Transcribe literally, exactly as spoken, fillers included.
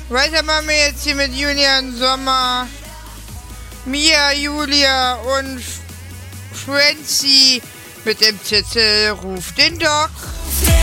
Weiter machen wir jetzt hier mit Julian Sommer, Mia, Julia und Francie mit dem Titel Ruf den Doc.